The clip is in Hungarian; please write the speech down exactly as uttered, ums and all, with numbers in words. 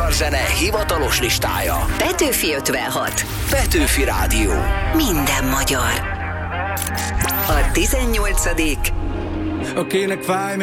magyar zene hivatalos listája. Petőfi ötvenhat. Petőfi Rádió. Minden magyar. A tizennyolcadik Akinek fáj